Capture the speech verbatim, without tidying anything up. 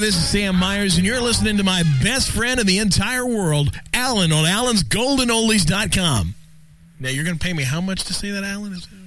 this is Sam Myers, and you're listening to my best friend in the entire world, Alan, on Alan's Golden Oldies dot com. Now, you're going to pay me how much to say that, Alan? Is